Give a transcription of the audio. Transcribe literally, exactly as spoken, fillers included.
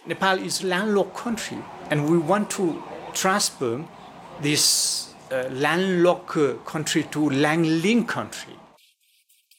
Nepal is a landlocked country, and we want to transform this uh, landlocked uh, country to landlinked country.